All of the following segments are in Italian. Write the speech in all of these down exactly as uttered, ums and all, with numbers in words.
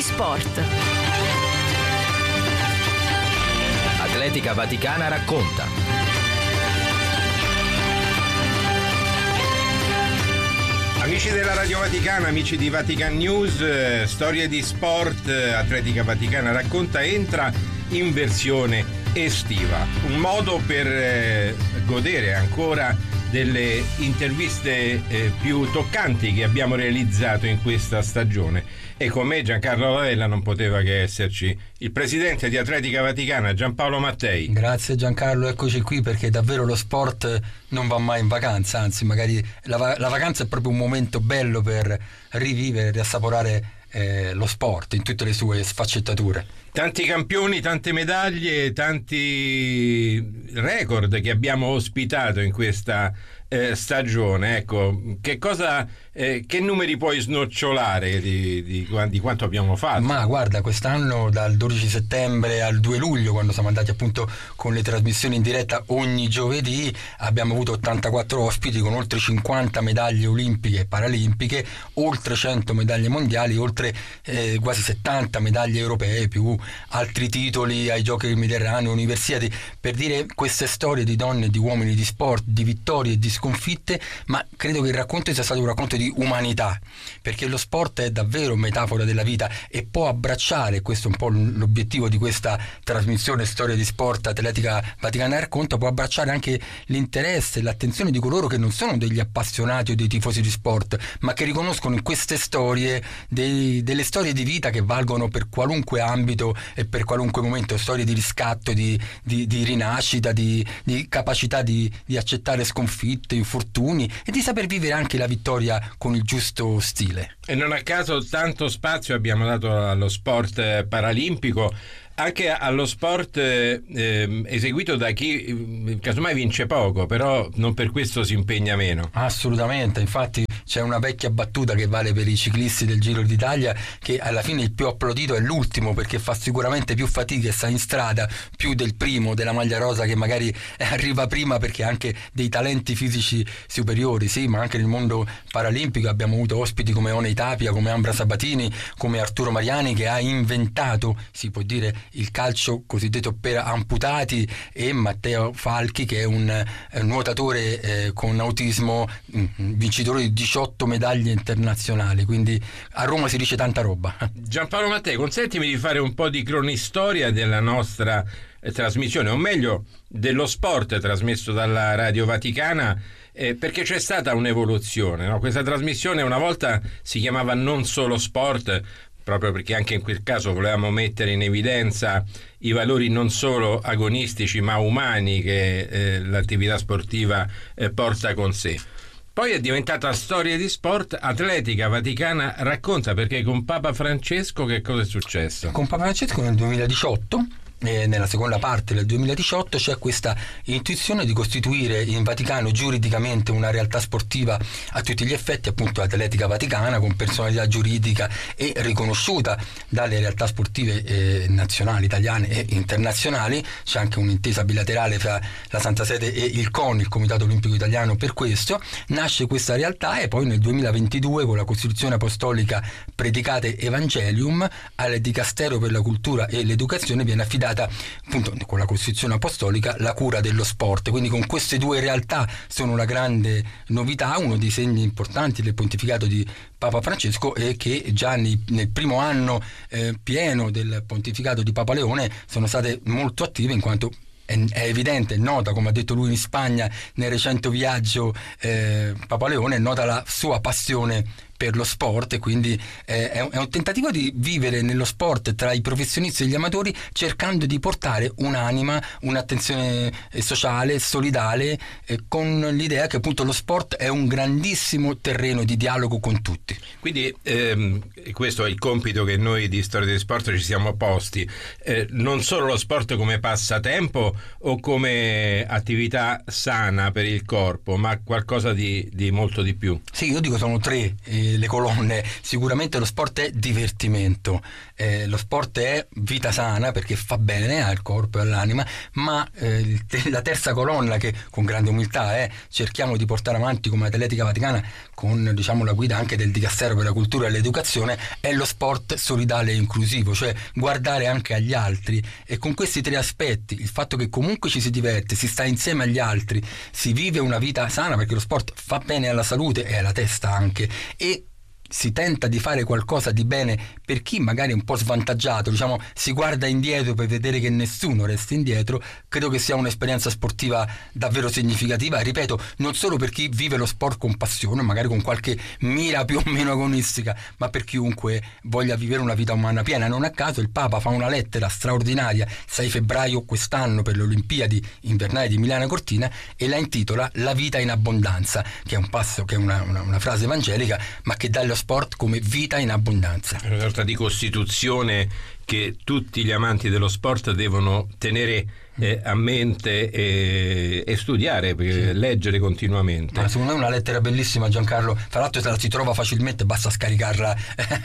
sport. Atletica Vaticana racconta. Amici della Radio Vaticana, amici di Vatican News, eh, storie di sport, eh, Atletica Vaticana racconta entra in versione estiva. Un modo per eh, godere ancora delle interviste eh, più toccanti che abbiamo realizzato in questa stagione. E con me Giancarlo Lavella non poteva che esserci il presidente di Atletica Vaticana, Giampaolo Mattei. Grazie Giancarlo, eccoci qui perché davvero lo sport non va mai in vacanza, anzi magari la, va- la vacanza è proprio un momento bello per rivivere, riassaporare eh, lo sport in tutte le sue sfaccettature. Tanti campioni, tante medaglie, tanti record che abbiamo ospitato in questa eh, stagione. Ecco, che cosa, eh, che numeri puoi snocciolare di, di, di quanto abbiamo fatto? Ma guarda, quest'anno dal dodici settembre al due luglio, quando siamo andati appunto con le trasmissioni in diretta ogni giovedì, abbiamo avuto ottantaquattro ospiti con oltre cinquanta medaglie olimpiche e paralimpiche, oltre cento medaglie mondiali, oltre eh, quasi settanta medaglie europee, più altri titoli ai Giochi del Mediterraneo, Universiadi, per dire queste storie di donne e di uomini di sport, di vittorie e di sconfitte, ma credo che il racconto sia stato un racconto di umanità, perché lo sport è davvero metafora della vita e può abbracciare, questo è un po' l'obiettivo di questa trasmissione Storia di Sport Atletica Vaticana racconta, può abbracciare anche l'interesse e l'attenzione di coloro che non sono degli appassionati o dei tifosi di sport, ma che riconoscono in queste storie dei, delle storie di vita che valgono per qualunque ambito e per qualunque momento, storie di riscatto, di, di, di rinascita, di, di capacità di, di accettare sconfitte, infortuni e di saper vivere anche la vittoria con il giusto stile. E non a caso tanto spazio abbiamo dato allo sport paralimpico, anche allo sport eh, eseguito da chi eh, casomai vince poco, però non per questo si impegna meno. Assolutamente, infatti c'è una vecchia battuta che vale per i ciclisti del Giro d'Italia, che alla fine il più applaudito è l'ultimo, perché fa sicuramente più fatica e sta in strada più del primo della maglia rosa, che magari arriva prima perché ha anche dei talenti fisici superiori. Sì, ma anche nel mondo paralimpico abbiamo avuto ospiti come Onei Tapia, come Ambra Sabatini, come Arturo Mariani, che ha inventato, si può dire, il calcio cosiddetto per amputati, e Matteo Falchi, che è un eh, nuotatore eh, con autismo, mh, vincitore di diciotto medaglie internazionali, quindi a Roma si dice tanta roba. Giampaolo Mattei, consentimi di fare un po' di cronistoria della nostra eh, trasmissione, o meglio dello sport trasmesso dalla Radio Vaticana, eh, perché c'è stata un'evoluzione, no? Questa trasmissione una volta si chiamava Non Solo Sport, proprio perché anche in quel caso volevamo mettere in evidenza i valori non solo agonistici ma umani che eh, l'attività sportiva eh, porta con sé. Poi è diventata Storia di Sport Atletica Vaticana racconta, perché con Papa Francesco che cosa è successo? Con Papa Francesco nel duemiladiciotto, eh, nella seconda parte del duemiladiciotto, c'è questa intuizione di costituire in Vaticano giuridicamente una realtà sportiva a tutti gli effetti, appunto Atletica Vaticana, con personalità giuridica e riconosciuta dalle realtà sportive eh, nazionali, italiane e internazionali. C'è anche un'intesa bilaterale fra la Santa Sede e il C O N, il Comitato Olimpico Italiano. Per questo nasce questa realtà, e poi nel duemilaventidue, con la Costituzione Apostolica Predicate Evangelium, al Dicastero per la Cultura e l'Educazione viene affidata, appunto con la Costituzione Apostolica, la cura dello sport. Quindi con queste due realtà sono la grande novità. Uno dei segni importanti del pontificato di Papa Francesco è che già nei, nel primo anno eh, pieno del pontificato di Papa Leone sono state molto attive, in quanto è, è evidente, è nota, come ha detto lui in Spagna nel recente viaggio eh, Papa Leone, è nota la sua passione per lo sport, e quindi eh, è, un, è un tentativo di vivere nello sport tra i professionisti e gli amatori, cercando di portare un'anima, un'attenzione eh, sociale, solidale, eh, con l'idea che appunto lo sport è un grandissimo terreno di dialogo con tutti. Quindi ehm, questo è il compito che noi di Storia di Sport ci siamo posti, eh, non solo lo sport come passatempo o come attività sana per il corpo, ma qualcosa di, di molto di più. Sì, io dico sono tre eh, le, le colonne, sicuramente lo sport è divertimento, eh, lo sport è vita sana perché fa bene al corpo e all'anima, ma eh, la terza colonna che con grande umiltà eh, cerchiamo di portare avanti come Atletica Vaticana, con diciamo la guida anche del Dicastero per la cultura e l'educazione, è lo sport solidale e inclusivo, cioè guardare anche agli altri, e con questi tre aspetti, il fatto che comunque ci si diverte, si sta insieme agli altri, si vive una vita sana perché lo sport fa bene alla salute e alla testa anche, e si tenta di fare qualcosa di bene per chi magari è un po' svantaggiato, diciamo si guarda indietro per vedere che nessuno resti indietro, credo che sia un'esperienza sportiva davvero significativa, ripeto, non solo per chi vive lo sport con passione, magari con qualche mira più o meno agonistica, ma per chiunque voglia vivere una vita umana piena. Non a caso il Papa fa una lettera straordinaria sei febbraio quest'anno per le Olimpiadi invernali di Milano Cortina e la intitola La vita in abbondanza, che è un passo, che è una, una, una frase evangelica, ma che dà lo sport come vita in abbondanza. È una sorta di costituzione che tutti gli amanti dello sport devono tenere eh, a mente e, e studiare, sì. leggere continuamente. Ma secondo me è una lettera bellissima, Giancarlo, fra l'altro se la si trova facilmente, basta scaricarla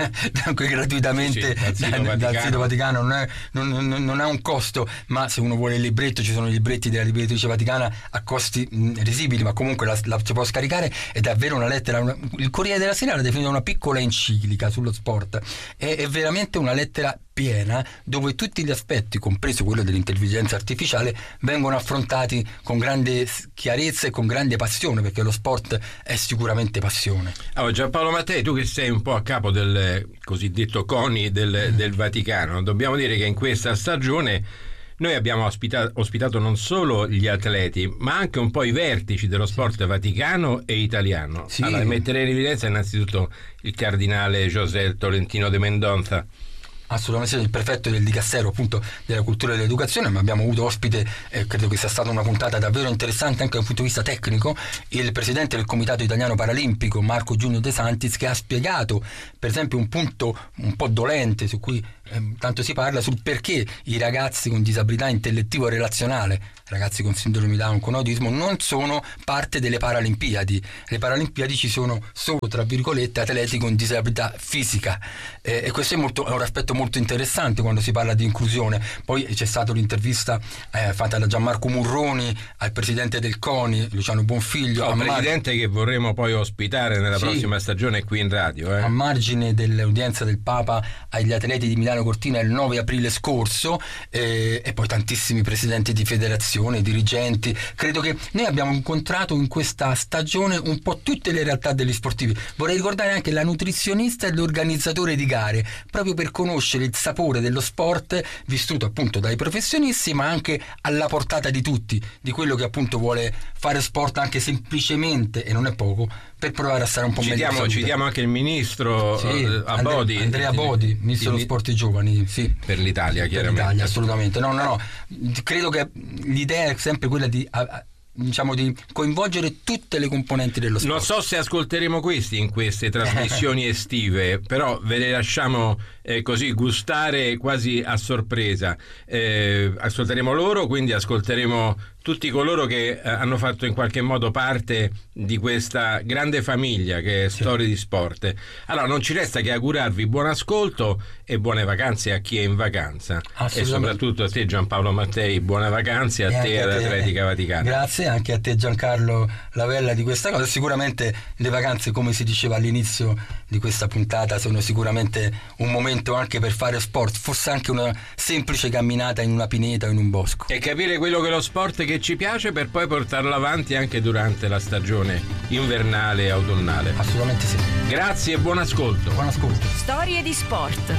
gratuitamente sì, sì, dal, sito dal, dal sito Vaticano, non, è, non, non, non ha un costo, ma se uno vuole il libretto ci sono i libretti della librettrice Vaticana a costi mh, risibili, ma comunque la, la si può scaricare, è davvero una lettera, una, il Corriere della Sera l'ha definita una piccola enciclica sullo sport, è, è veramente una lettera piena dove tutti gli aspetti, compreso quello dell'intelligenza artificiale, vengono affrontati con grande chiarezza e con grande passione, perché lo sport è sicuramente passione. Allora, Giampaolo Mattei, tu che sei un po' a capo del cosiddetto CONI del, del Vaticano, dobbiamo dire che in questa stagione noi abbiamo ospita- ospitato non solo gli atleti, ma anche un po' i vertici dello sport vaticano e italiano. Sì. Allora, metterei in evidenza innanzitutto il cardinale José Tolentino de Mendoza. Assolutamente, il prefetto del Dicastero appunto della cultura e dell'educazione, ma abbiamo avuto ospite, eh, credo che sia stata una puntata davvero interessante anche dal punto di vista tecnico, il presidente del Comitato Italiano Paralimpico Marco Giunio De Santis, che ha spiegato per esempio un punto un po' dolente su cui eh, tanto si parla, sul perché i ragazzi con disabilità intellettivo e relazionale, ragazzi con sindrome di Down, con autismo, non sono parte delle Paralimpiadi. Le Paralimpiadi ci sono solo, tra virgolette, atleti con disabilità fisica, eh, e questo è, molto, è un aspetto molto interessante quando si parla di inclusione. Poi c'è stata l'intervista eh, fatta da Gianmarco Murroni al presidente del CONI, Luciano Bonfiglio, oh, a presidente mar- che vorremmo poi ospitare nella sì, prossima stagione qui in radio, eh. a margine dell'udienza del Papa agli atleti di Milano Cortina il nove aprile scorso, eh, e poi tantissimi presidenti di federazione, dirigenti. Credo che noi abbiamo incontrato in questa stagione un po' tutte le realtà degli sportivi. Vorrei ricordare anche la nutrizionista e l'organizzatore di gare, proprio per conoscere il sapore dello sport vissuto appunto dai professionisti, ma anche alla portata di tutti, di quello che appunto vuole fare sport anche semplicemente, e non è poco, per provare a stare un po' citiamo, meglio. Citiamo anche il ministro sì, uh, Abodi, Andrea Abodi, ministro dello sport e giovani, sì. Per l'Italia, chiaramente. Per l'Italia, assolutamente. No, no, no. Credo che l'idea è sempre quella di a, a, diciamo di coinvolgere tutte le componenti dello sport. Non so se ascolteremo questi in queste trasmissioni estive, però ve le lasciamo eh, così gustare quasi a sorpresa. Eh, ascolteremo loro, quindi ascolteremo tutti coloro che eh, hanno fatto in qualche modo parte di questa grande famiglia che è sì. Storie di Sport. Allora non ci resta che augurarvi buon ascolto e buone vacanze a chi è in vacanza, e soprattutto a te Giampaolo Mattei, buone vacanze a e te ad Atletica Vaticana. Grazie anche a te Giancarlo Lavella di questa cosa. Sicuramente le vacanze, come si diceva all'inizio di questa puntata, sono sicuramente un momento anche per fare sport, forse anche una semplice camminata in una pineta o in un bosco, e capire quello che è lo sport che ci piace per poi portarlo avanti anche durante la stagione invernale e autunnale. Assolutamente sì. Grazie e buon ascolto. Buon ascolto. Storie di sport.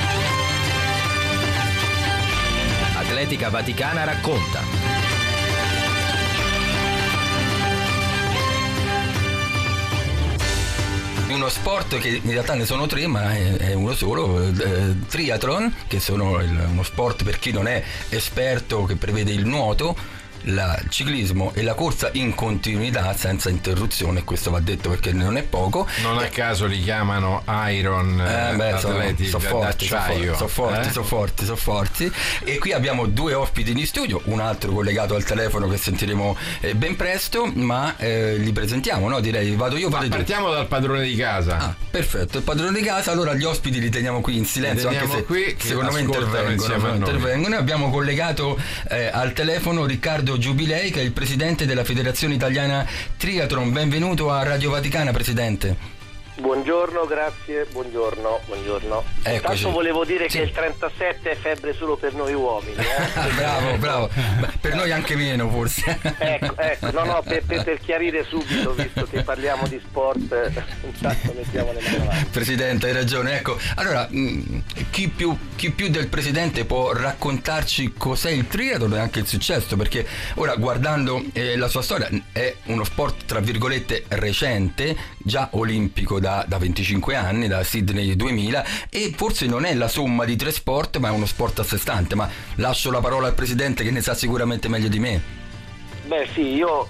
Atletica Vaticana racconta. Uno sport che in realtà ne sono tre, ma è, è uno solo, eh, triathlon, che sono il, uno sport per chi non è esperto, che prevede il nuoto, la, il ciclismo e la corsa in continuità senza interruzione, questo va detto perché non è poco. Non a caso li chiamano Iron eh, beh, atleti sono so forti, d'acciaio. Sono forti, eh? sono forti, sono forti. E qui abbiamo due ospiti in studio, un altro collegato al telefono che sentiremo eh, ben presto, ma eh, li presentiamo, no? Direi vado io, vado ma tu. Partiamo dal padrone di casa. Ah, perfetto, il padrone di casa. Allora gli ospiti li teniamo qui in silenzio, anche se qui, secondo me intervengono, intervengono. Abbiamo collegato eh, al telefono Riccardo Giubilei, che è il presidente della Federazione Italiana Triathlon. Benvenuto a Radio Vaticana, presidente. Buongiorno, grazie, buongiorno, buongiorno. Eccoci. Intanto volevo dire sì. che il trentasette è febbre solo per noi uomini. Eh? bravo, bravo. Per noi anche meno, forse. Ecco, ecco, no, no, per, per, per chiarire subito, visto che parliamo di sport, intanto mettiamo le mani avanti. Presidente, hai ragione. Ecco, allora, chi più, chi più del presidente può raccontarci cos'è il triathlon e anche il successo? Perché ora, guardando eh, la sua storia, è uno sport, tra virgolette, recente, già olimpico da Da, da venticinque anni, da Sydney duemila, e forse non è la somma di tre sport, ma è uno sport a sé stante. Ma lascio la parola al presidente, che ne sa sicuramente meglio di me. Beh sì, io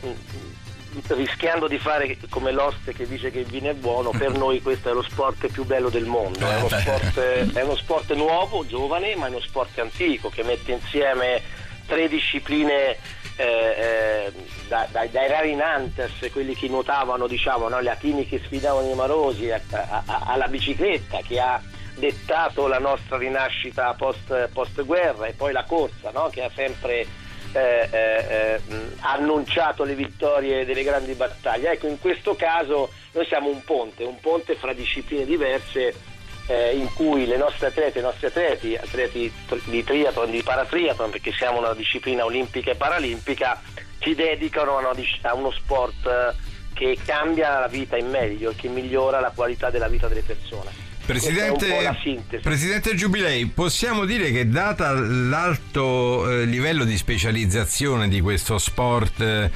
rischiando di fare come l'oste che dice che il vino è buono, per noi questo è lo sport più bello del mondo. È uno sport, è uno sport nuovo, giovane, ma è uno sport antico che mette insieme tre discipline. Eh, eh, da, dai, dai rari Nantes, quelli che nuotavano, diciamo, no? Gli atini che sfidavano i marosi, a, a, a, alla bicicletta che ha dettato la nostra rinascita post, post guerra, e poi la corsa, no? Che ha sempre eh, eh, annunciato le vittorie delle grandi battaglie. Ecco, in questo caso noi siamo un ponte, un ponte fra discipline diverse, eh, in cui le nostre atlete, i nostri atleti, atleti di triathlon, di paratriathlon, perché siamo una disciplina olimpica e paralimpica, si dedicano a, una, a uno sport che cambia la vita in meglio e che migliora la qualità della vita delle persone. Presidente, Presidente Giubilei, possiamo dire che data l'alto eh, livello di specializzazione di questo sport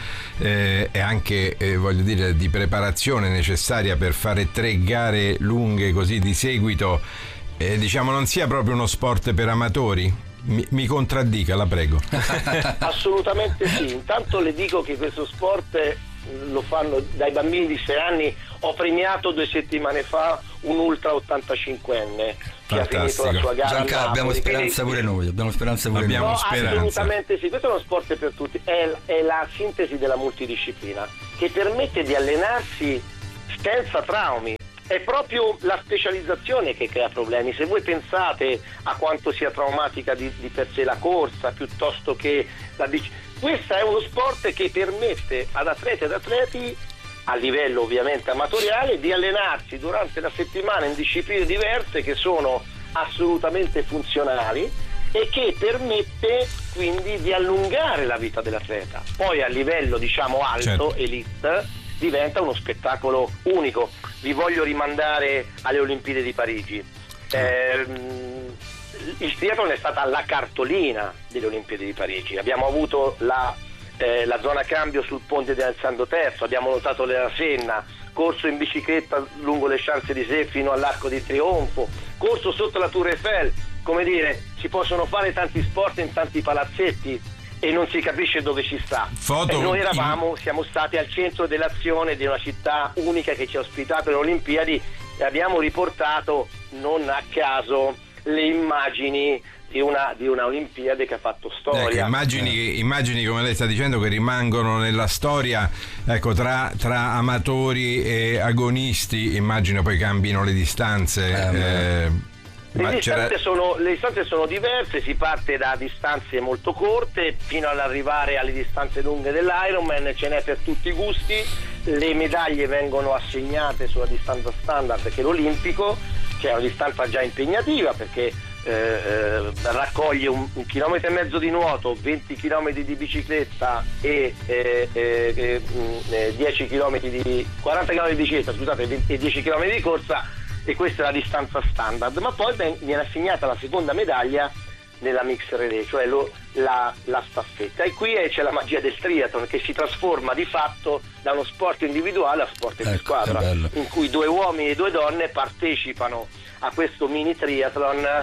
eh, e anche eh, voglio dire di preparazione necessaria per fare tre gare lunghe così di seguito, eh, diciamo non sia proprio uno sport per amatori? Mi, mi contraddica, la prego. Assolutamente sì. Intanto le dico che questo sport lo fanno dai bambini di sei anni. Ho premiato due settimane fa un ultra ottantacinquenne che ha finito la sua gara. Gianca, abbiamo speranza pure noi, abbiamo speranza pure abbiamo no, speranza. Assolutamente sì, questo è uno sport per tutti, è, è la sintesi della multidisciplina che permette di allenarsi senza traumi. È proprio la specializzazione che crea problemi. Se voi pensate a quanto sia traumatica di, di per sé la corsa piuttosto che la bicicletta, questo è uno sport che permette ad atleti ed atleti, a livello ovviamente amatoriale, di allenarsi durante la settimana in discipline diverse che sono assolutamente funzionali e che permette quindi di allungare la vita dell'atleta. Poi a livello diciamo alto, certo, elite, diventa uno spettacolo unico. Vi voglio rimandare alle Olimpiadi di Parigi. Eh, il triathlon è stata la cartolina delle Olimpiadi di Parigi. Abbiamo avuto la, eh, la zona cambio sul ponte di Alessandro terzo, abbiamo nuotato la Senna, corso in bicicletta lungo le Champs-Élysées fino all'Arco di Trionfo, corso sotto la Tour Eiffel. Come dire, si possono fare tanti sport in tanti palazzetti e non si capisce dove ci sta. Foto e noi eravamo, siamo stati al centro dell'azione di una città unica che ci ha ospitato alle Olimpiadi e abbiamo riportato, non a caso, le immagini di una, di una Olimpiade che ha fatto storia. Ecco, immagini, eh. immagini, come lei sta dicendo, che rimangono nella storia, ecco, tra, tra amatori e agonisti. Immagino poi cambino le distanze. Eh, eh, le, distanze sono, le distanze sono diverse, si parte da distanze molto corte fino ad arrivare alle distanze lunghe dell'Ironman, ce n'è per tutti i gusti. Le medaglie vengono assegnate sulla distanza standard, che è l'olimpico, che è una distanza già impegnativa perché eh, eh, raccoglie un, un chilometro e mezzo di nuoto, venti chilometri di bicicletta e eh, eh, eh, dieci chilometri di quaranta chilometri di bicicletta, scusate, venti, e dieci chilometri di corsa, e questa è la distanza standard. Ma poi ben, viene assegnata la seconda medaglia nella mix relay, cioè lo, la, la staffetta, e qui c'è la magia del triathlon che si trasforma di fatto da uno sport individuale a sport di ecco, squadra, in cui due uomini e due donne partecipano a questo mini triathlon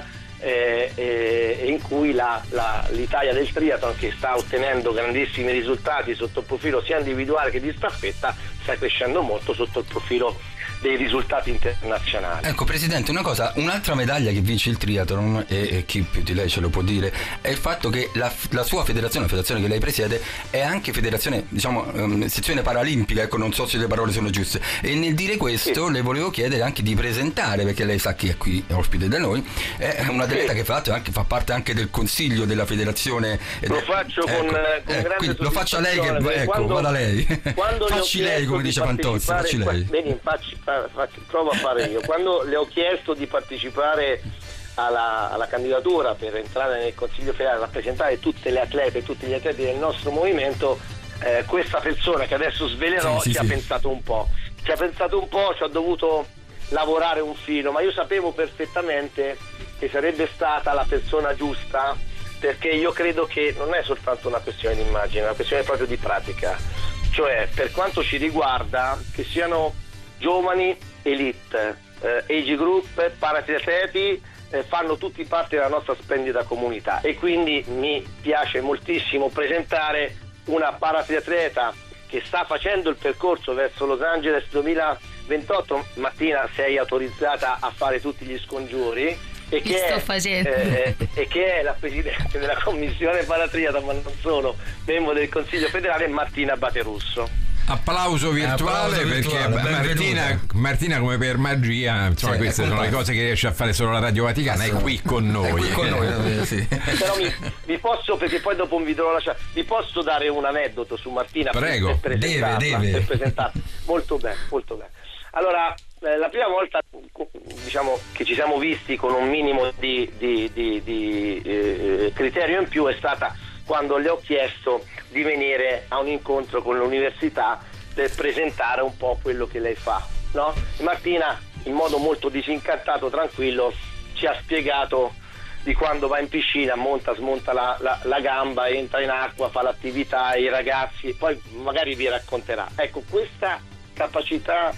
eh, eh, in cui la, la, l'Italia del triathlon, che sta ottenendo grandissimi risultati sotto il profilo sia individuale che di staffetta, sta crescendo molto sotto il profilo dei risultati internazionali. Ecco Presidente, una cosa, un'altra medaglia che vince il triathlon, e, e chi più di lei ce lo può dire, è il fatto che la, la sua federazione, la federazione che lei presiede, è anche federazione, diciamo, um, sezione paralimpica, ecco, non so se le parole sono giuste, e nel dire questo sì. le volevo chiedere anche di presentare, perché lei sa chi è qui ospite da noi, è un atleta sì. che fa, anche, fa parte anche del consiglio della federazione. Lo faccio ecco, con, con eh, grande quindi, lo faccio a lei, che, ecco, quando, vada lei. Quando facci lei, come dice Fantozzi, facci lei. Vedi, facci, facci, provo a fare io. Quando le ho chiesto di partecipare alla, alla candidatura per entrare nel Consiglio federale, rappresentare tutte le atlete, tutti gli atleti del nostro movimento, eh, questa persona che adesso svelerò sì, sì, ci sì. ha pensato un po'. Ci ha pensato un po', ci ho dovuto lavorare un filo, ma io sapevo perfettamente che sarebbe stata la persona giusta, perché io credo che non è soltanto una questione di immagine, è una questione proprio di pratica. Cioè, per quanto ci riguarda, che siano giovani, elite, eh, age group, paratriatleti, eh, fanno tutti parte della nostra splendida comunità, e quindi mi piace moltissimo presentare una paratriatleta che sta facendo il percorso verso Los Angeles duemilaventotto. Martina, sei autorizzata a fare tutti gli scongiuri, e che, sto è, facendo. eh, e che è la presidente della commissione paratriathlon, ma non solo, membro del Consiglio federale, Martina Baterusso. Applauso virtuale, Applauso perché virtuale, Martina, Martina, come per magia, insomma, sì, queste sono le cose che riesce a fare solo la Radio Vaticana, è qui con noi. È qui con noi, sì. Però mi, vi posso, perché poi dopo vi dovrò lasciare, vi posso dare un aneddoto su Martina? Prego. Per, per deve, deve. Per presentarla. Molto bene, molto bene. Allora, eh, la prima volta, diciamo, che ci siamo visti con un minimo di, di, di, di eh, criterio in più è stata quando le ho chiesto di venire a un incontro con l'università per presentare un po' quello che lei fa, no? E Martina, in modo molto disincantato, tranquillo, ci ha spiegato di quando va in piscina, monta, smonta la, la, la gamba, entra in acqua, fa l'attività, i ragazzi, poi magari vi racconterà. Ecco, questa capacità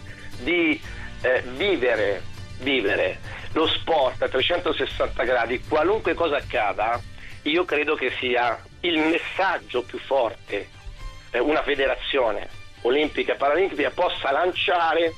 di eh, vivere, vivere lo sport a trecentosessanta gradi, qualunque cosa accada, io credo che sia il messaggio più forte eh, una federazione olimpica e paralimpica possa lanciare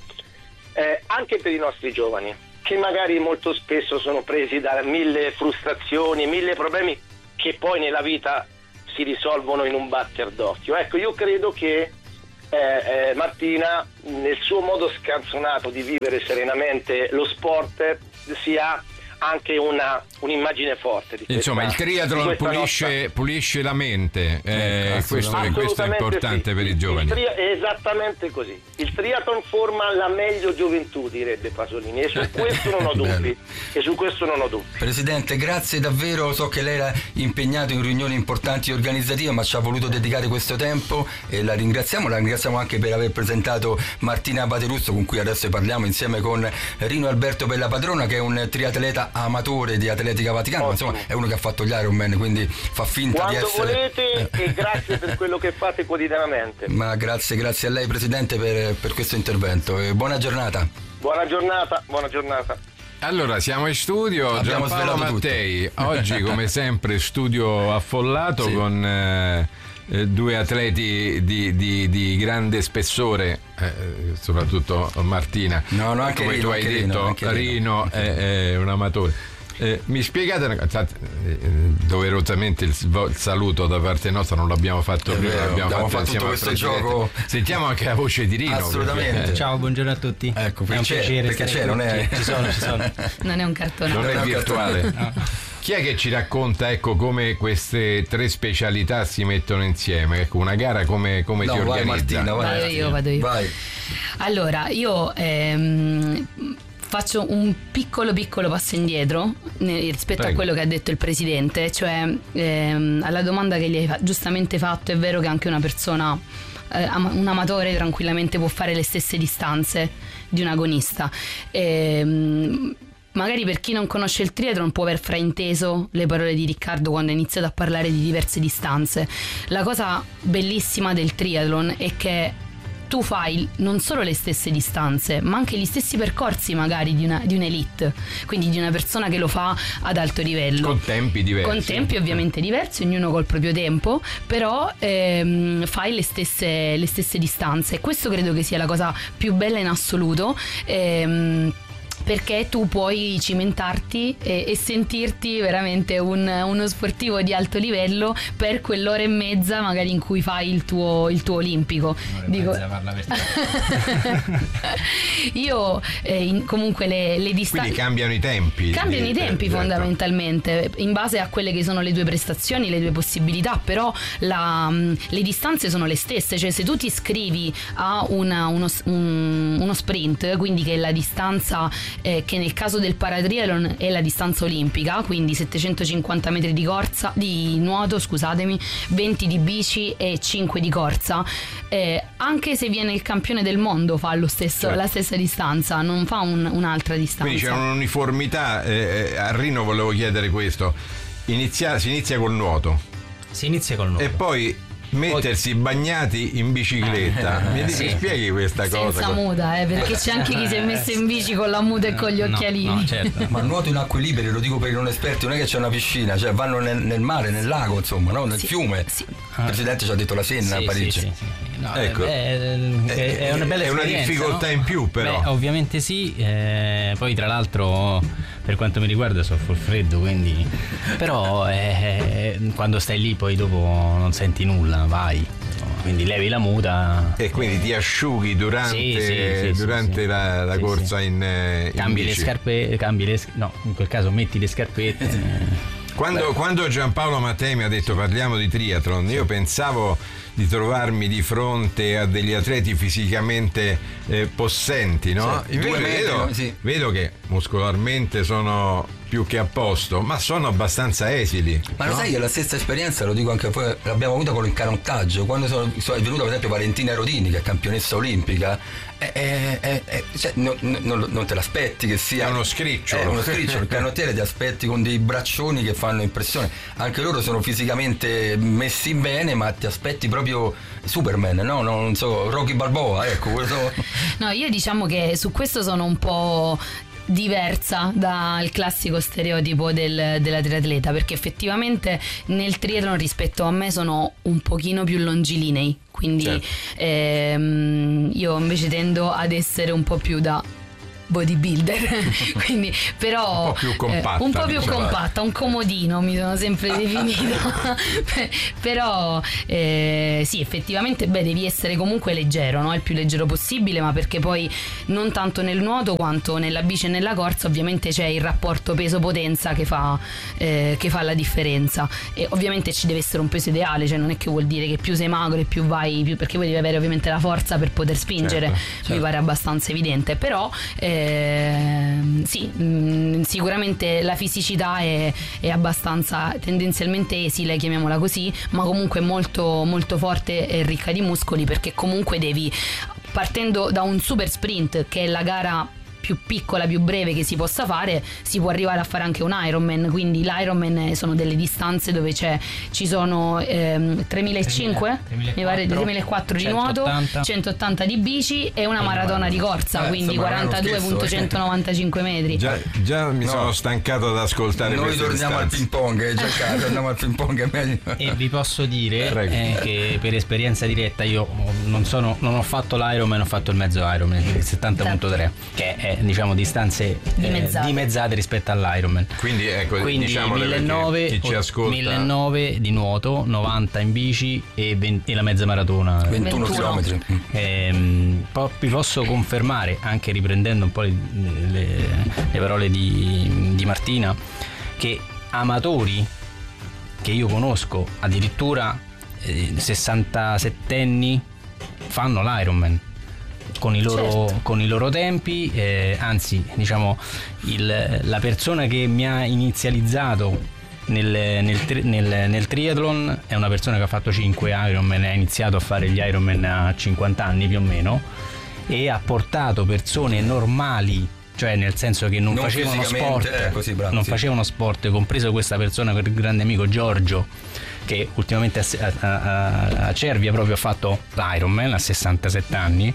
eh, anche per i nostri giovani, che magari molto spesso sono presi da mille frustrazioni, mille problemi che poi nella vita si risolvono in un batter d'occhio. Ecco, io credo che eh, eh, Martina, nel suo modo scanzonato di vivere serenamente lo sport, sia anche una un'immagine forte di questa, insomma il triathlon pulisce, nostra... pulisce la mente, eh, eh, questo, è, questo è importante sì. per i giovani. Tri... esattamente così, il triathlon forma la meglio gioventù, direbbe Pasolini, e su questo non ho dubbi e su questo non ho dubbi. Presidente, grazie davvero, so che lei era impegnato in riunioni importanti e organizzative, ma ci ha voluto dedicare questo tempo e la ringraziamo, la ringraziamo anche per aver presentato Martina Baterusso, con cui adesso parliamo insieme con Rino Alberto Bellapadrona, che è un triatleta amatore di atletica vaticana, ma insomma è uno che ha fatto gli Ironman, quindi fa finta quando di essere volete, e grazie per quello che fate quotidianamente. Ma grazie, grazie a lei Presidente per, per questo intervento e buona giornata. Buona giornata, buona giornata. Allora, siamo in studio, abbiamo Giampaolo Mattei, tutto. Oggi come sempre studio affollato sì. con eh, due atleti di, di, di grande spessore, eh, soprattutto Martina, no, no, anche come Rino, tu hai detto, Rino, Rino è, è un amatore. Eh, mi spiegate una cosa, eh, doverosamente il, il saluto da parte nostra non l'abbiamo fatto prima, vero, abbiamo fatto, fatto tutto questo gioco. Sentiamo anche la voce di Rino. Assolutamente. Perché... Ciao, buongiorno a tutti. Ecco, è un piacere perché c'è, non è... ci sono, ci sono. Non è un cartone. Non, non è virtuale. No. Chi è che ci racconta, ecco, come queste tre specialità si mettono insieme? Ecco, una gara come, come no, si vai organizza? Martina, vai. Vado io, vado io. Vai. Allora, io ehm, faccio un piccolo piccolo passo indietro rispetto Prego. a quello che ha detto il Presidente, cioè ehm, alla domanda che gli hai giustamente fatto. È vero che anche una persona, eh, un amatore tranquillamente può fare le stesse distanze di un agonista. Ehm, Magari per chi non conosce il triathlon può aver frainteso le parole di Riccardo quando ha iniziato a parlare di diverse distanze. La cosa bellissima del triathlon è che tu fai non solo le stesse distanze, ma anche gli stessi percorsi magari di, una, di un'elite, quindi di una persona che lo fa ad alto livello. Con tempi diversi. Con tempi ovviamente diversi, ognuno col proprio tempo, però ehm, fai le stesse, le stesse distanze, e questo credo che sia la cosa più bella in assoluto. Ehm, perché tu puoi cimentarti e, e sentirti veramente un, uno sportivo di alto livello per quell'ora e mezza magari in cui fai il tuo, il tuo olimpico. Dico... parla per io eh, in, comunque le, le distanze, quindi cambiano i tempi cambiano di, i tempi certo. fondamentalmente in base a quelle che sono le tue prestazioni, le tue possibilità, però la, le distanze sono le stesse, cioè se tu ti iscrivi a una, uno, un, uno sprint, quindi che è la distanza Eh, che nel caso del paratriathlon è la distanza olimpica, quindi settecentocinquanta metri di corsa, di nuoto, scusatemi, venti di bici e cinque di corsa, eh, anche se viene il campione del mondo fa lo stesso, certo. la stessa distanza, non fa un, un'altra distanza. Quindi c'è un'uniformità. eh, a Rino volevo chiedere questo. Inizia, si inizia col nuoto, si inizia col nuoto e poi mettersi bagnati in bicicletta. Mi dici, sì. spieghi questa senza cosa senza muta, eh, perché c'è anche chi si è messo in bici con la muta e con gli occhialini. No, no, certo. Ma il nuoto in acque libere, lo dico per i non esperti, non è che c'è una piscina, cioè vanno nel, nel mare, nel lago, insomma, no? Nel sì, fiume. Sì. Il presidente ci ha detto la Senna sì, a Parigi. Sì, sì, sì. No, ecco. è, è, è una bella è una difficoltà, no? In più, però. Beh, ovviamente sì, eh, poi tra l'altro per quanto mi riguarda soffro il freddo, quindi però eh, quando stai lì poi dopo non senti nulla, vai, quindi levi la muta e quindi ti asciughi durante, sì, sì, sì, durante sì, sì. la, la sì, corsa sì. in, in cambi bici. le scarpe, cambi le no, in quel caso metti le scarpette. Quando, quando Giampaolo Mattei mi ha detto parliamo di triathlon, io pensavo di trovarmi di fronte a degli atleti fisicamente eh, possenti, no? Sì, Invece metri, vedo, sì. vedo che muscolarmente sono più che a posto, ma sono abbastanza esili. Ma no? lo sai che la stessa esperienza, lo dico anche poi, l'abbiamo avuta con il canottaggio, quando sono, sono, è venuta per esempio Valentina Rodini, che è campionessa olimpica, è, è, è, è, cioè, non, non, non te l'aspetti che sia... È uno scricciolo. È uno scricciolo, il canottiere ti aspetti con dei braccioni che fanno impressione, anche loro sono fisicamente messi bene, ma ti aspetti proprio Superman, no? Non so, Rocky Balboa, ecco. Questo... No, io diciamo che su questo sono un po' diversa dal classico stereotipo del, della triatleta, perché effettivamente nel triathlon rispetto a me sono un pochino più longilinei, quindi certo. ehm, io invece tendo ad essere un po' più da bodybuilder quindi però un po' più compatta, eh, un po' più diciamo. compatta, un comodino mi sono sempre definita però eh, sì, effettivamente beh, devi essere comunque leggero, no? Il più leggero possibile, ma perché poi non tanto nel nuoto quanto nella bici e nella corsa ovviamente c'è il rapporto peso-potenza che fa, eh, che fa la differenza, e ovviamente ci deve essere un peso ideale, cioè non è che vuol dire che più sei magro e più vai più, perché poi devi avere ovviamente la forza per poter spingere, certo, certo. Mi pare abbastanza evidente, però eh, Eh, sì, mh, sicuramente la fisicità è, è abbastanza tendenzialmente esile, chiamiamola così, ma comunque molto, molto forte e ricca di muscoli, perché comunque devi, partendo da un super sprint che è la gara più piccola, più breve che si possa fare, si può arrivare a fare anche un Ironman, quindi l'Ironman sono delle distanze dove c'è, ci sono ehm, tremilacinquecento mi pare tremilaquattrocento di nuoto, centottanta di bici e una maratona di corsa, eh, quindi quarantadue virgola centonovantacinque metri. Già, già mi no. sono stancato ad ascoltare. Noi torniamo distanze. al ping pong, eh, giocare, torniamo al ping pong, è meglio. E vi posso dire eh, che per esperienza diretta io non sono non ho fatto l'Ironman, ho fatto il mezzo Ironman, il settanta virgola tre, che è diciamo distanze dimezzate, eh, dimezzate rispetto all'Ironman. Quindi ecco, quindi millenovecento chi ci ascolta, millenovecento di nuoto, novanta in bici e, venti, e la mezza maratona ventuno chilometri. Ehm, poi vi posso confermare, anche riprendendo un po' le, le, le parole di, di Martina, che amatori che io conosco addirittura eh, sessantasettenni fanno l'Ironman con i loro, certo. con i loro tempi, eh, anzi diciamo il, la persona che mi ha inizializzato nel, nel, nel, nel triathlon è una persona che ha fatto cinque Ironman, ha iniziato a fare gli Ironman a cinquanta anni più o meno, e ha portato persone normali cioè nel senso che non, Non facevano fisicamente, sport, eh, così, bravo, non sì. facevano sport, compreso questa persona, quel grande amico Giorgio, che ultimamente a, a, a Cervia proprio ha fatto l'Ironman a sessantasette anni,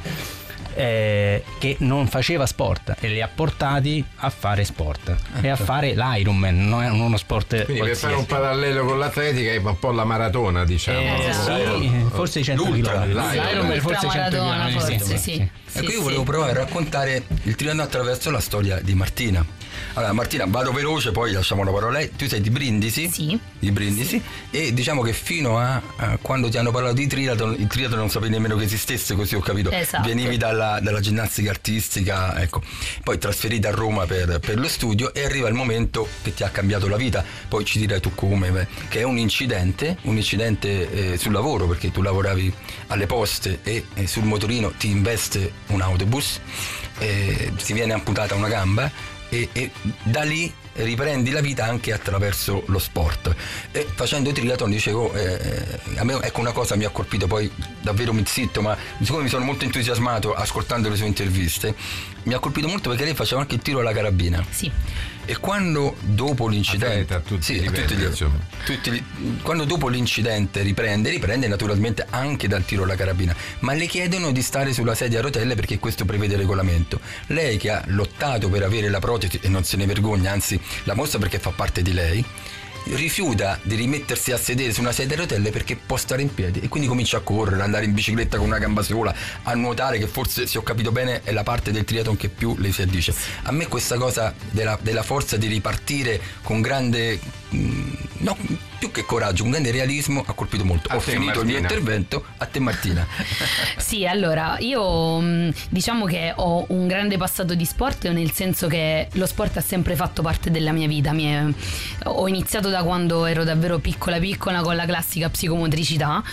eh, che non faceva sport e li ha portati a fare sport e a fare l'Ironman, non è uno sport Quindi per fare qualsiasi. un parallelo con l'atletica è un po' la maratona, diciamo. Eh, Esatto. sì, forse i cento L'ultra, chilometri. l'Ironman, forse i cento Ultramaratona, chilometri, forse, sì, sì. sì. Sì, Ecco, io sì. volevo provare a raccontare il triathlon attraverso la storia di Martina. Allora, Martina, vado veloce, poi lasciamo la parola a lei. Tu sei di Brindisi? Sì. Di Brindisi. E diciamo che fino a, a quando ti hanno parlato di triathlon, il triathlon non sapevi nemmeno che esistesse, così ho capito. Esatto. Venivi dalla, dalla ginnastica artistica, ecco. Poi trasferita a Roma per, per lo studio e arriva il momento che ti ha cambiato la vita. Poi ci dirai tu come, beh, che è un incidente, un incidente eh, sul lavoro, perché tu lavoravi alle poste e, e sul motorino ti investe un autobus, eh, ti viene amputata una gamba e, e da lì riprendi la vita anche attraverso lo sport. E facendo triathlon, dicevo, eh, a me ecco una cosa mi ha colpito, poi davvero mi zitto, ma siccome mi sono molto entusiasmato ascoltando le sue interviste, mi ha colpito molto perché lei faceva anche il tiro alla carabina. Sì. E quando dopo l'incidente, Atleta a tutti sì, i a livelli, tutti gli- insomma. tutti gli- quando dopo l'incidente riprende, riprende naturalmente anche dal tiro alla carabina, ma le chiedono di stare sulla sedia a rotelle perché questo prevede il regolamento. Lei che ha lottato per avere la protesi e non se ne vergogna, anzi la mostra perché fa parte di lei, rifiuta di rimettersi a sedere su una sedia a rotelle perché può stare in piedi e quindi comincia a correre, ad andare in bicicletta con una gamba sola, a nuotare, che forse, se ho capito bene, è la parte del triathlon che più le si addice. A me questa cosa della, della forza di ripartire con grande mh, no, più che coraggio, un grande realismo ha colpito molto. A Ho te, finito il mio Martina. intervento, a te Martina. Sì, allora io mh, diciamo che ho un grande passato di sport, nel senso che lo sport ha sempre fatto parte della mia vita. Mi è- ho iniziato da quando ero davvero piccola piccola con la classica psicomotricità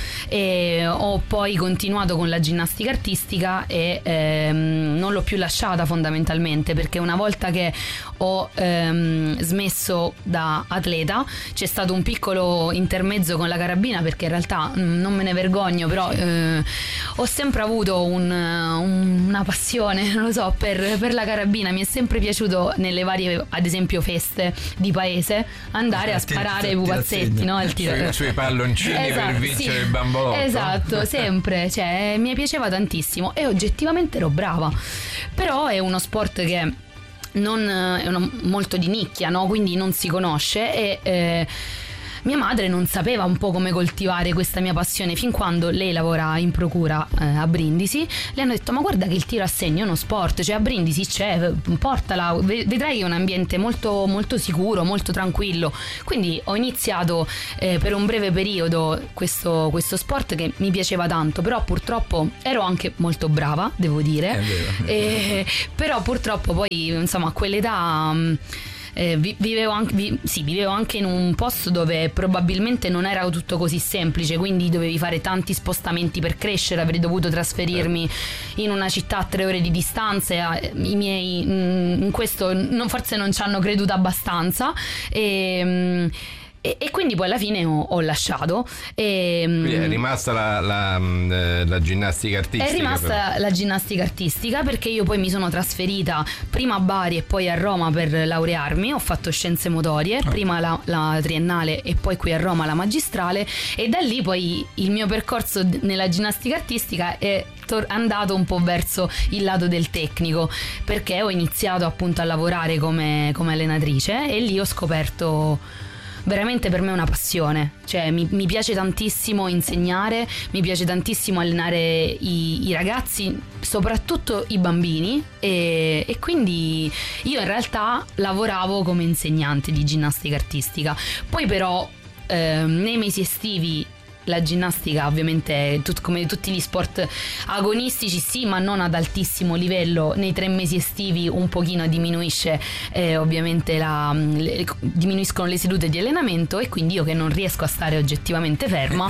e ho poi continuato con la ginnastica artistica e ehm, non l'ho più lasciata fondamentalmente, perché una volta che ho ehm, smesso da atleta c'è stato un piccolo intermezzo con la carabina, perché in realtà mh, non me ne vergogno, però eh, ho sempre avuto un, un- una passione, non lo so, per, per la carabina. Mi è sempre piaciuto nelle varie, ad esempio, feste di paese andare a Ti- sparare ti- i ti pupazzetti, rassegna. no? Il tiro- Sui, sui palloncini per Esatto, vincere sì. il bambolotto. Esatto, sempre, cioè mi piaceva tantissimo e oggettivamente ero brava. Però è uno sport che non è uno- molto di nicchia, no? Quindi non si conosce e eh, mia madre non sapeva un po' come coltivare questa mia passione, fin quando lei lavora in procura eh, a Brindisi. Le hanno detto: ma guarda che il tiro a segno è uno sport, cioè a Brindisi c'è, portala, ve- vedrai che è un ambiente molto, molto sicuro, molto tranquillo. Quindi ho iniziato eh, per un breve periodo questo, questo sport che mi piaceva tanto, però purtroppo ero anche molto brava, devo dire. È vero. E- però purtroppo poi, insomma, a quell'età mh, eh, vi- vivevo, anche, vi- sì, vivevo anche in un posto dove probabilmente non era tutto così semplice, quindi dovevi fare tanti spostamenti per crescere. Avrei dovuto trasferirmi in una città a tre ore di distanza. eh, I miei mh, in questo non- forse non ci hanno creduto abbastanza e, mh, e, e quindi poi alla fine ho, ho lasciato e, mh, Quindi è rimasta la, la, mh, eh, la ginnastica artistica. è rimasta però. la ginnastica artistica, perché io poi mi sono trasferita prima a Bari e poi a Roma per laurearmi. Ho fatto scienze motorie, prima la, la triennale e poi qui a Roma la magistrale, e da lì poi il mio percorso d- nella ginnastica artistica è tor- andato un po' verso il lato del tecnico, perché ho iniziato appunto a lavorare come, come allenatrice e lì ho scoperto veramente per me una passione. Cioè mi, mi piace tantissimo insegnare, mi piace tantissimo allenare i, i ragazzi, soprattutto i bambini, e, e quindi io in realtà lavoravo come insegnante di ginnastica artistica. Poi però ehm, nei mesi estivi la ginnastica, ovviamente tut- come tutti gli sport agonistici, sì, ma non ad altissimo livello. Nei tre mesi estivi un pochino diminuisce eh, ovviamente la, le, diminuiscono le sedute di allenamento, e quindi io, che non riesco a stare oggettivamente ferma,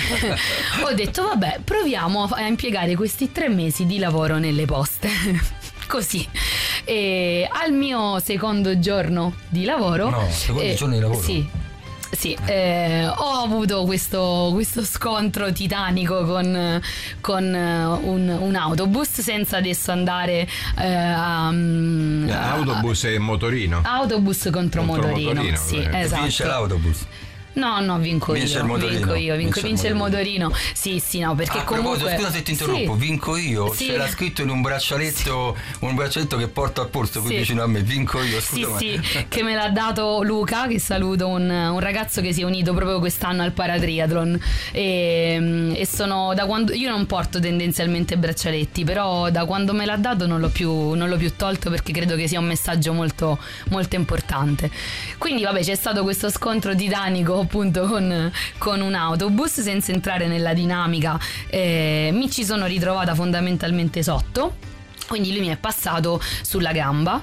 ho detto vabbè, proviamo a impiegare questi tre mesi di lavoro nelle poste. Così. E al mio secondo giorno di lavoro, No, secondo giorno di lavoro? Sì. Sì, eh, ho avuto questo, questo scontro titanico con, con un, un autobus, senza adesso andare eh, a, a autobus e motorino. Autobus contro, contro motorino, motorino, sì, esatto. Vince l'autobus. No, no, vinco vince io. Il motorino. Vinco io, vinco, vince, vince il motorino. motorino. Sì, sì, no, perché ah, comunque. Scusa se ti interrompo, sì. Vinco io. Sì. C'era scritto in un braccialetto, sì. un braccialetto che porto al polso qui sì. vicino a me. Vinco io. Scusa, sì, ma... sì, che me l'ha dato Luca, che saluto, un, un ragazzo che si è unito proprio quest'anno al paratriathlon. E, e sono da quando. Io non porto tendenzialmente braccialetti, però da quando me l'ha dato non l'ho più, non l'ho più tolto, perché credo che sia un messaggio molto, molto importante. Quindi, vabbè, c'è stato questo scontro titanico appunto con. con un autobus, senza entrare nella dinamica. Eh, mi ci sono ritrovata fondamentalmente sotto, quindi lui mi è passato sulla gamba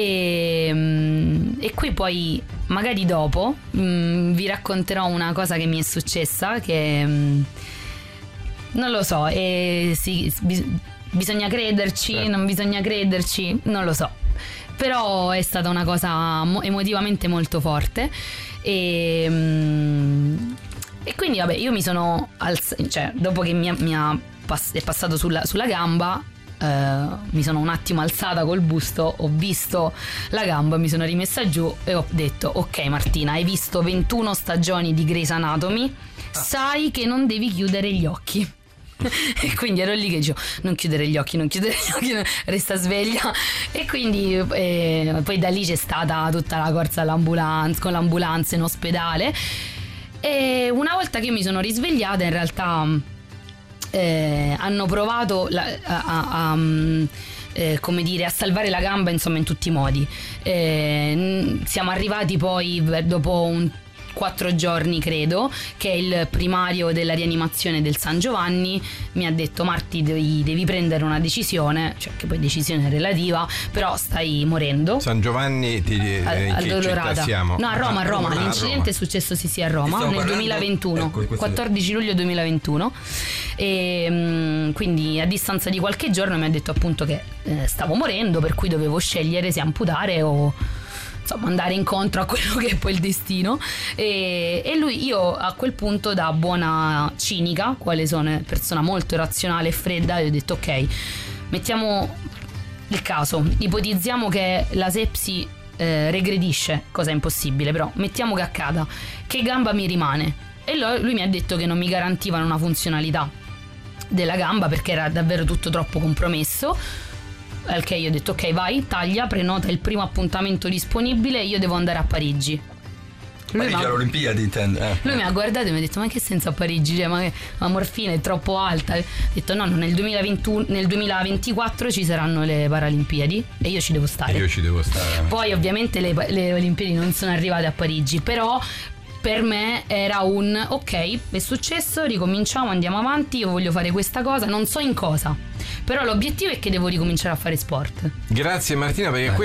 e, e qui poi magari dopo mh, vi racconterò una cosa che mi è successa, che mh, non lo so, e si, bis- bisogna crederci, certo. non bisogna crederci, non lo so, però è stata una cosa mo- emotivamente molto forte. E, e quindi vabbè, io mi sono alz- cioè dopo che mi, ha, mi ha pass- è passato sulla, sulla gamba, eh, mi sono un attimo alzata col busto, ho visto la gamba, mi sono rimessa giù e ho detto: ok Martina, hai visto ventuno stagioni di Grey's Anatomy, sai che non devi chiudere gli occhi. E quindi ero lì che dicevo: non chiudere gli occhi, non chiudere gli occhi, resta sveglia. E quindi eh, poi da lì c'è stata tutta la corsa all'ambulanza, con l'ambulanza in ospedale. E una volta che io mi sono risvegliata, in realtà eh, hanno provato la, a, a, a eh, come dire, a salvare la gamba, insomma, in tutti i modi. Eh, siamo arrivati poi dopo un quattro giorni, credo, che il primario della rianimazione del San Giovanni mi ha detto: Marti, devi, devi prendere una decisione, cioè che poi decisione relativa, però stai morendo. San Giovanni ti, eh, in che città siamo? No, a Roma, a Roma. Ah, L'incidente a Roma. è successo sì sì a Roma nel duemilaventuno, ecco, quattordici luglio duemilaventuno, e mh, quindi a distanza di qualche giorno mi ha detto appunto che eh, stavo morendo, per cui dovevo scegliere se amputare o insomma andare incontro a quello che è poi il destino. E, e lui, io a quel punto, da buona cinica, quale sono, persona molto razionale e fredda, gli ho detto: ok, mettiamo il caso, ipotizziamo che la sepsi eh, regredisce, cosa impossibile, però mettiamo che accada, che gamba mi rimane? E lui, lui mi ha detto che non mi garantivano una funzionalità della gamba perché era davvero tutto troppo compromesso. Al che io ho detto: ok, vai, taglia, prenota il primo appuntamento disponibile, io devo andare a Parigi. Parigi alle Olimpiadi, intendo. Eh. Lui mi ha guardato e mi ha detto: ma che senso a Parigi? Cioè, ma che, la morfina è troppo alta. Ho detto: no, no, nel duemilaventuno, nel duemilaventiquattro ci saranno le Paralimpiadi e io ci devo stare. E io ci devo stare. Poi ovviamente le, le Olimpiadi non sono arrivate a Parigi, però per me era un ok, è successo, ricominciamo, andiamo avanti, io voglio fare questa cosa, non so in cosa, però l'obiettivo è che devo ricominciare a fare sport. Grazie Martina, perché